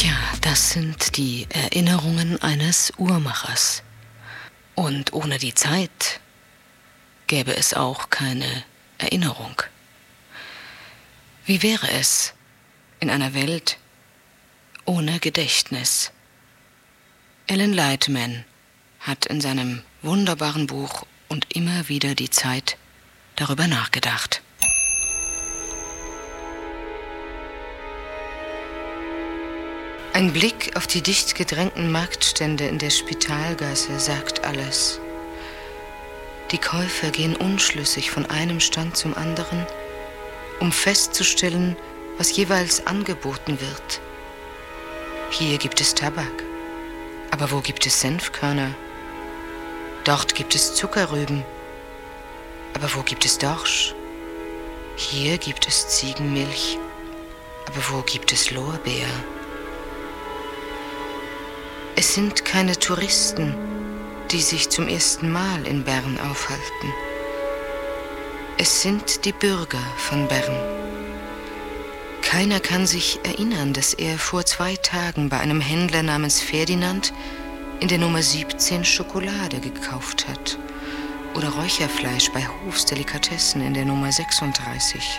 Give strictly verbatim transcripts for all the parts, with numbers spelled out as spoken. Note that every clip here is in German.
Tja, das sind die Erinnerungen eines Uhrmachers. Und ohne die Zeit gäbe es auch keine Erinnerung. Wie wäre es in einer Welt ohne Gedächtnis? Alan Lightman hat in seinem wunderbaren Buch Und immer wieder die Zeit darüber nachgedacht. Ein Blick auf die dicht gedrängten Marktstände in der Spitalgasse sagt alles. Die Käufer gehen unschlüssig von einem Stand zum anderen, um festzustellen, was jeweils angeboten wird. Hier gibt es Tabak, aber wo gibt es Senfkörner? Dort gibt es Zuckerrüben, aber wo gibt es Dorsch? Hier gibt es Ziegenmilch, aber wo gibt es Lorbeer? Es sind keine Touristen, die sich zum ersten Mal in Bern aufhalten. Es sind die Bürger von Bern. Keiner kann sich erinnern, dass er vor zwei Tagen bei einem Händler namens Ferdinand in der Nummer siebzehn Schokolade gekauft hat oder Räucherfleisch bei Hofs Delikatessen in der Nummer sechsunddreißig.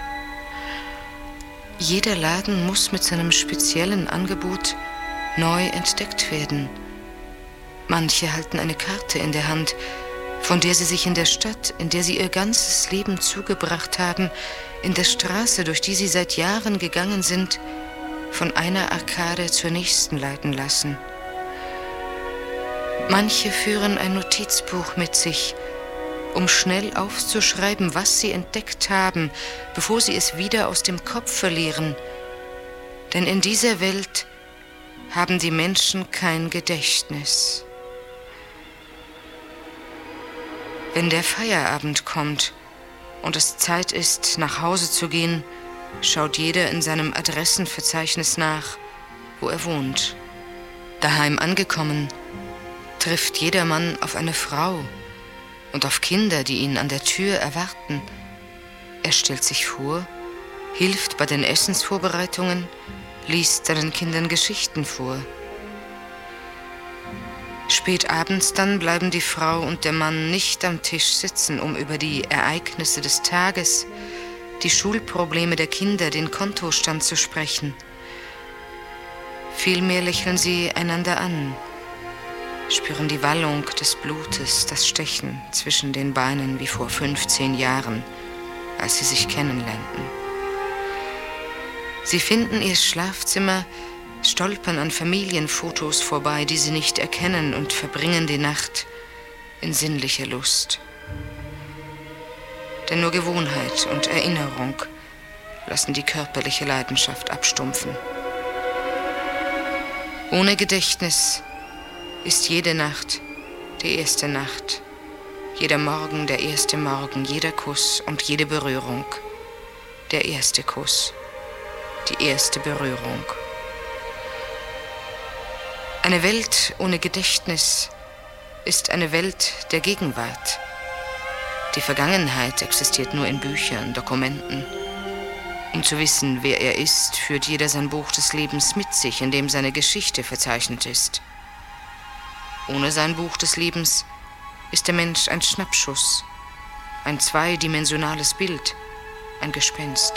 Jeder Laden muss mit seinem speziellen Angebot neu entdeckt werden. Manche halten eine Karte in der Hand, von der sie sich in der Stadt, in der sie ihr ganzes Leben zugebracht haben, in der Straße, durch die sie seit Jahren gegangen sind, von einer Arkade zur nächsten leiten lassen. Manche führen ein Notizbuch mit sich, um schnell aufzuschreiben, was sie entdeckt haben, bevor sie es wieder aus dem Kopf verlieren. Denn in dieser Welt haben die Menschen kein Gedächtnis. Wenn der Feierabend kommt und es Zeit ist, nach Hause zu gehen, schaut jeder in seinem Adressenverzeichnis nach, wo er wohnt. Daheim angekommen, trifft jedermann auf eine Frau und auf Kinder, die ihn an der Tür erwarten. Er stellt sich vor, hilft bei den Essensvorbereitungen, liest seinen Kindern Geschichten vor. Spät abends dann bleiben die Frau und der Mann nicht am Tisch sitzen, um über die Ereignisse des Tages, die Schulprobleme der Kinder, den Kontostand zu sprechen. Vielmehr lächeln sie einander an, spüren die Wallung des Blutes, das Stechen zwischen den Beinen wie vor fünfzehn Jahren, als sie sich kennenlernten. Sie finden ihr Schlafzimmer, stolpern an Familienfotos vorbei, die sie nicht erkennen, und verbringen die Nacht in sinnlicher Lust. Denn nur Gewohnheit und Erinnerung lassen die körperliche Leidenschaft abstumpfen. Ohne Gedächtnis ist jede Nacht die erste Nacht, jeder Morgen der erste Morgen, jeder Kuss und jede Berührung der erste Kuss. Die erste Berührung. Eine Welt ohne Gedächtnis ist eine Welt der Gegenwart. Die Vergangenheit existiert nur in Büchern, Dokumenten. Um zu wissen, wer er ist, führt jeder sein Buch des Lebens mit sich, in dem seine Geschichte verzeichnet ist. Ohne sein Buch des Lebens ist der Mensch ein Schnappschuss, ein zweidimensionales Bild, ein Gespenst.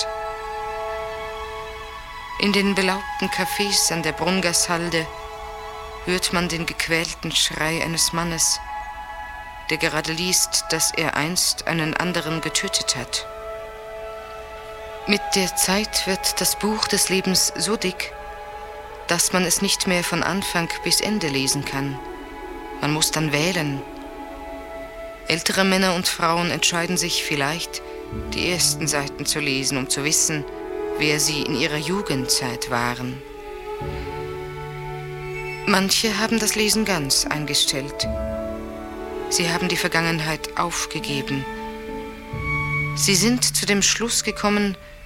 In den belaubten Cafés an der Brungashalde hört man den gequälten Schrei eines Mannes, der gerade liest, dass er einst einen anderen getötet hat. Mit der Zeit wird das Buch des Lebens so dick, dass man es nicht mehr von Anfang bis Ende lesen kann. Man muss dann wählen. Ältere Männer und Frauen entscheiden sich vielleicht, die ersten Seiten zu lesen, um zu wissen, wer sie in ihrer Jugendzeit waren. Manche haben das Lesen ganz eingestellt. Sie haben die Vergangenheit aufgegeben. Sie sind zu dem Schluss gekommen,